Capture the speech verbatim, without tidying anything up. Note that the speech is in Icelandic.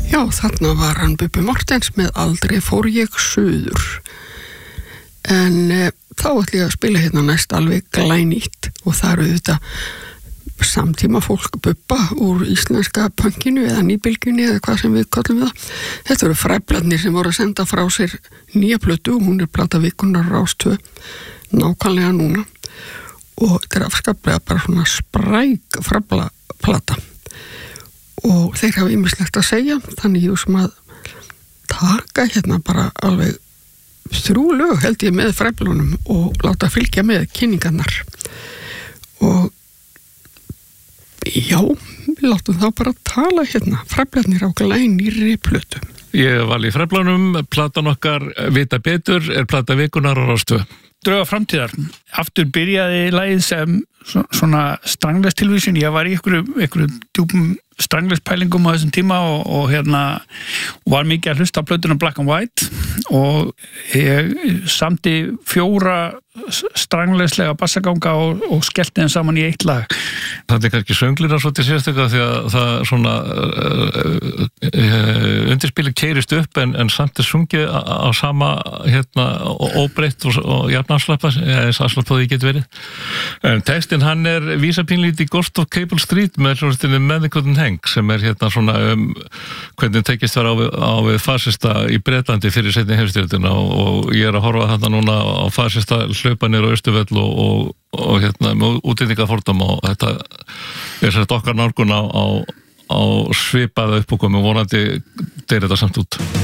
Já, þarna var hann Bubbi Morthens með Aldrei fór ég suður. En e, þá ætlum ég að spila hérna næst alveg glænýtt og það eru þetta samtíma fólk Bubba úr íslenska punkinu eða nýbylgjunni eða hvað sem við kallum það. Þetta eru fræblarnir sem voru að senda frá sér nýja plötu og hún er plata vikunnar Rás tvö nákvæmlega núna og þetta er afskaplega bara svona spræk fræbla plata og þeir hafa ýmislegt að segja þannig ég sem að taka hérna bara alveg þrjú lög held ég með fræblunum og láta fylgja með kynningarnar og já, við látum þá bara tala hérna, fræblarnir á glænýrri plötu. Ég var í fræblunum, platan okkar Vita betur er plata vikunnar á Rás tvö. Drauga framtíðar. Aftur byrjaði lagið sem svona stranglestilvísun. Ég var í einhverju, einhverju djúpum stranglespælingum á þessum tíma og, og hérna var mikið að hlusta á plötuna Black and White og ég samti fjóra strangleslega bassaganga og, og skellti þeim saman í eitt lag. Það er kannski sönglina svolítið sérstöka því að það svona uh, uh, undirspilið keyrist upp en, en samt er sungið á, á sama hérna óbreytt og, og jafnafslappa eða afslappað því getur verið. En textin hann er vísapínlít í Ghost of Cable Street með hljómsveitinni Medical Hang sem er hérna svona um hvernig tekist var á við, á við fasista í Bretlandi fyrir seinni heimsstyrjöldina og, og ég er að horfa þarna núna á fasista hlaupanir á Austurvöll og, og, og hérna með útlendingafordóma og þetta er sett okkar nálgun á, á, á svipaða uppákomi vonandi deyr þetta samt út.